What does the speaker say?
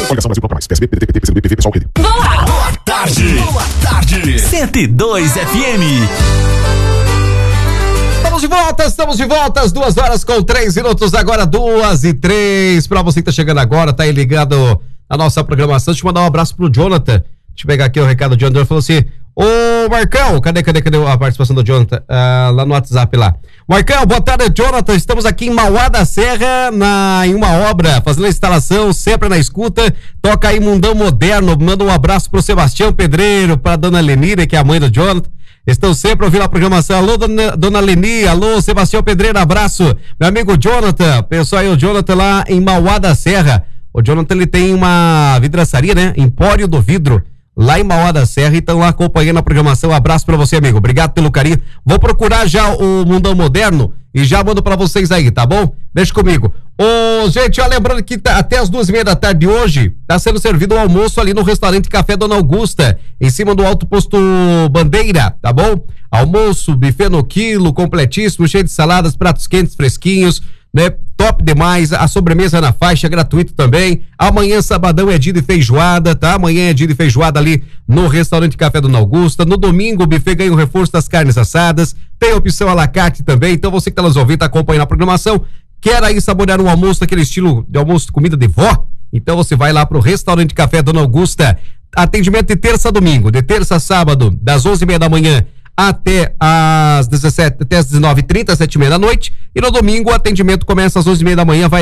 Coligação Brasil Popular, PSB, PDT, PT, PCdoB, PV, Pessoal, Rede. Boa tarde. Boa tarde. 102 FM. Estamos de volta, às 2h03, agora 2h03, pra você que tá chegando agora, tá aí ligado na nossa programação. Deixa eu mandar um abraço pro Jonathan, deixa eu pegar aqui o recado do Jonathan, ele falou assim: ô Marcão, cadê a participação do Jonathan? Lá no WhatsApp lá. Marcão, boa tarde, Jonathan, estamos aqui em Mauá da Serra, em uma obra, fazendo a instalação, sempre na escuta, toca aí Mundão Moderno, manda um abraço pro Sebastião Pedreiro, pra dona Lenira, que é a mãe do Jonathan. Estão sempre ouvindo a programação. Alô, dona Leni, alô, Sebastião Pedreiro, abraço. Meu amigo Jonathan, pessoal aí, o Jonathan lá em Mauá da Serra. O Jonathan, ele tem uma vidraçaria, né? Empório do Vidro, lá em Mauá da Serra, e estão lá acompanhando a programação. Abraço pra você, amigo. Obrigado pelo carinho. Vou procurar já o Mundão Moderno e já mando pra vocês aí, tá bom? Deixa comigo. Gente, ó, lembrando que até as 2h30 da tarde de hoje tá sendo servido o almoço ali no restaurante Café Dona Augusta, em cima do Alto Posto Bandeira, tá bom? Almoço, buffet no quilo, completíssimo, cheio de saladas, pratos quentes, fresquinhos, né? Top demais, a sobremesa na faixa, gratuito também. Amanhã, sabadão, é dia de feijoada, tá? Amanhã é dia de feijoada ali no restaurante Café Dona Augusta. No domingo, o buffet ganha um reforço das carnes assadas, tem opção à la carte também. Então você que tá nos ouvindo, tá acompanhando a programação, quer aí saborear um almoço daquele estilo de almoço de comida de vó? Então você vai lá pro restaurante Café Dona Augusta. Atendimento de terça a domingo, de terça a sábado, das 11h30 da manhã até às 19h30, 7h30 da noite. E no domingo o atendimento começa às 11h30 da manhã, vai